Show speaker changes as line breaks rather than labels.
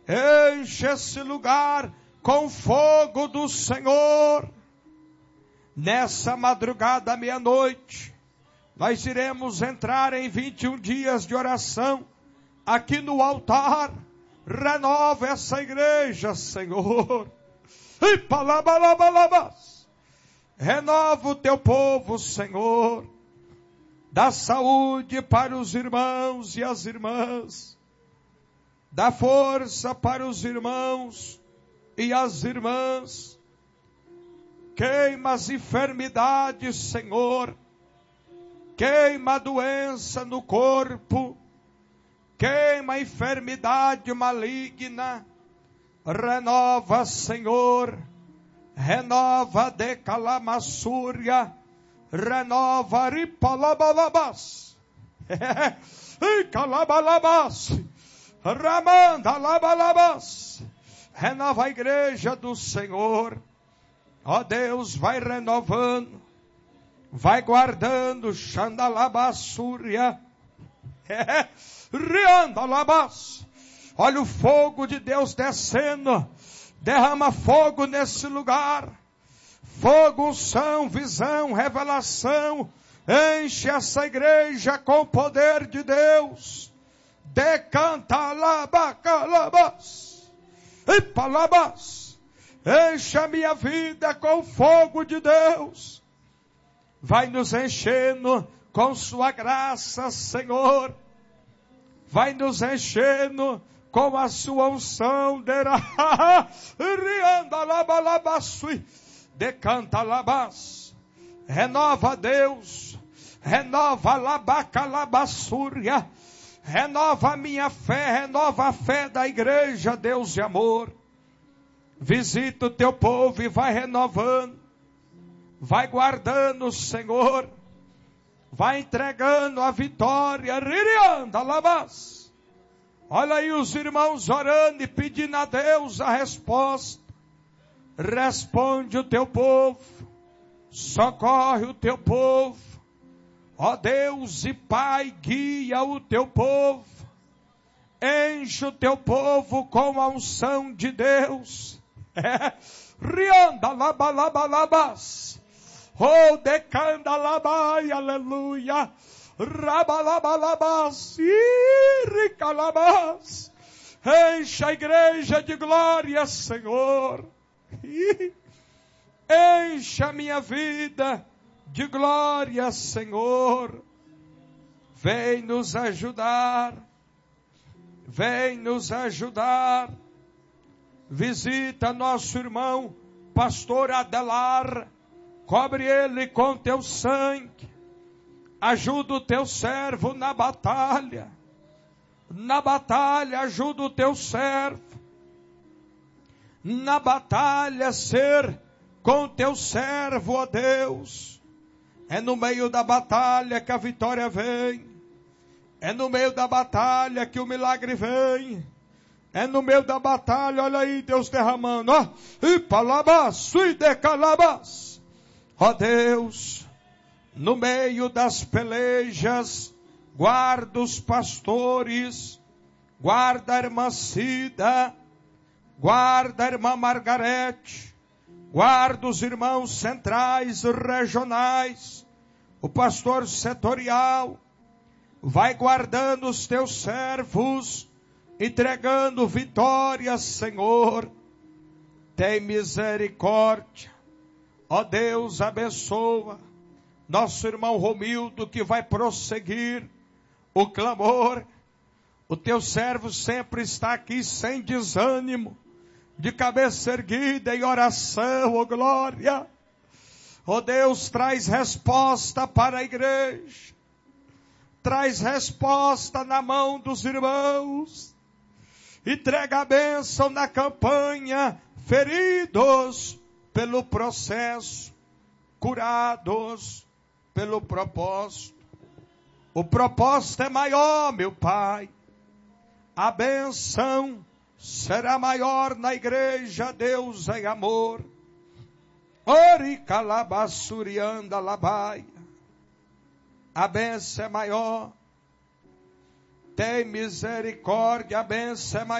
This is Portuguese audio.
Enche esse lugar com o fogo do Senhor. Nessa madrugada, meia-noite, nós iremos entrar em 21 dias de oração aqui no altar. Renova essa igreja, Senhor. E palabalabas. Renova o teu povo, Senhor. Dá saúde para os irmãos e as irmãs. Dá força para os irmãos e as irmãs. Queima as enfermidades, Senhor. Queima a doença no corpo. Queima a enfermidade maligna. Renova, Senhor. Renova de calamassúria. Renova ripalabalabas. E calabalabas. Ramanda labalabas. Renova a igreja do Senhor. Ó Deus, vai renovando. Vai guardando. Xandalabassúria. Riandalabas. Olha o fogo de Deus descendo. Derrama fogo nesse lugar. Fogo, unção, visão, revelação. Enche essa igreja com o poder de Deus. Decanta labacalabas. E palabas. Enche a minha vida com o fogo de Deus. Vai nos enchendo com sua graça, Senhor. Vai nos enchendo com a sua unção. Rianda labalabasui. Decanta labas. Renova, Deus. Renova labacalabassúria. Renova a minha fé. Renova a fé da igreja, Deus de amor. Visita o teu povo e vai renovando. Vai guardando, Senhor. Vai entregando a vitória. Ririanda labas. Olha aí os irmãos orando e pedindo a Deus a resposta. Responde o teu povo. Socorre o teu povo. Ó Deus e Pai, guia o teu povo. Enche o teu povo com a unção de Deus. Rianda labalabalabas. Oh, decanda labai, aleluia. Rabalabalabas. Iricalabas. Enche a igreja de glória, Senhor. Enche a minha vida de glória, Senhor. Vem nos ajudar. Vem nos ajudar. Visita nosso irmão, pastor Adelar. Cobre ele com teu sangue. Ajuda o teu servo na batalha. Na batalha, ajuda o teu servo. Na batalha, ser com teu servo, ó Deus. É no meio da batalha que a vitória vem. É no meio da batalha que o milagre vem. É no meio da batalha, olha aí Deus derramando, ó. E palabas, e decalabas. Ó Deus, no meio das pelejas, guarda os pastores, guarda a irmã Cida, guarda a irmã Margarete, guarda os irmãos centrais e regionais, o pastor setorial. Vai guardando os teus servos, entregando vitórias, Senhor. Tem misericórdia. Ó Deus, abençoa nosso irmão Romildo, que vai prosseguir o clamor. O teu servo sempre está aqui sem desânimo, de cabeça erguida em oração, ó glória. Ó Deus, traz resposta para a igreja. Traz resposta na mão dos irmãos. Entrega a bênção na campanha. Feridos pelo processo, curados pelo propósito. O propósito é maior, meu Pai. A bênção será maior na igreja, Deus em amor. Ori calabassurianda labaia. A bênção é maior. Tem misericórdia, a bênção é maior.